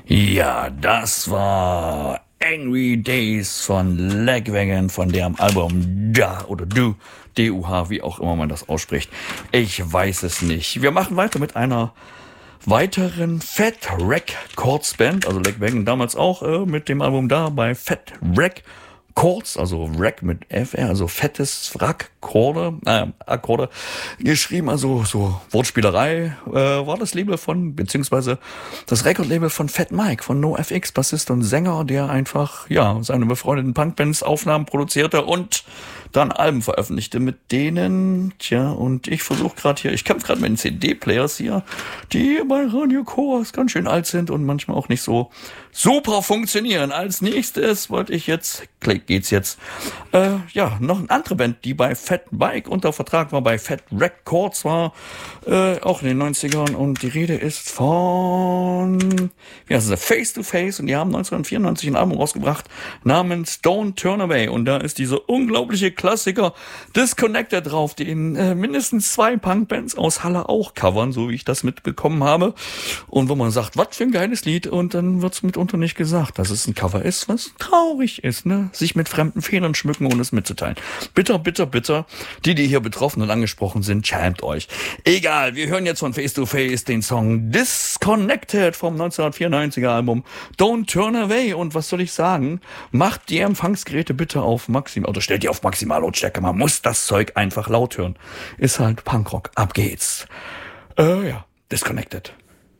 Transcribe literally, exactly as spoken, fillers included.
Ja, das war Angry Days von Lagwagon von dem Album Da oder Du, D U H, wie auch immer man das ausspricht. Ich weiß es nicht. Wir machen weiter mit einer weiteren Fat Records Band, also Lagwagon damals auch äh, mit dem Album Da bei Fat Records, also Rack mit F R, also fettes Wrack, Akkorde, äh, Akkorde, geschrieben, also so Wortspielerei, äh, war das Label von, beziehungsweise das Record-Label von Fat Mike, von NoFX, Bassist und Sänger, der einfach, ja, seine befreundeten Punkbands Aufnahmen produzierte und dann Alben veröffentlichte mit denen, tja, und ich versuche gerade hier, ich kämpfe gerade mit den C D-Players hier, die bei Radio Chorus ganz schön alt sind und manchmal auch nicht so super funktionieren. Als nächstes wollte ich jetzt, geht's jetzt, äh, ja, noch eine andere Band, die bei Fat Mike unter Vertrag war, bei Fat Records war, äh, auch in den neunzigern, und die Rede ist von, wie heißt es, Face to Face, und die haben neunzehnhundertvierundneunzig ein Album rausgebracht namens Don't Turn Away, und da ist dieser unglaubliche Klassiker Disconnected drauf, den äh, mindestens zwei Punkbands aus Halle auch covern, so wie ich das mitbekommen habe, und wo man sagt, was für ein geiles Lied, und dann wird's mitunter nicht gesagt, dass es ein Cover ist, was traurig ist, ne, sich mit fremden Fehlern schmücken, ohne es mitzuteilen. Bitter, bitter, bitter. Die, die hier betroffen und angesprochen sind, schämt euch. Egal, wir hören jetzt von Face to Face den Song Disconnected vom neunzehnhundertvierundneunziger Album Don't Turn Away. Und was soll ich sagen? Macht die Empfangsgeräte bitte auf maximal, oder stellt die auf Maximallautstärke. Man muss das Zeug einfach laut hören. Ist halt Punkrock. Ab geht's. Äh, ja, Disconnected.